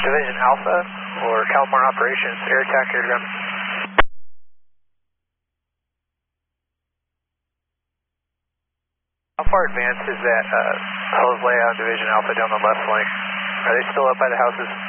Division Alpha or Calamar Operations, air attack, air to ground. How far advanced is that hose layout Division Alpha down the left flank? Are they still up by the houses?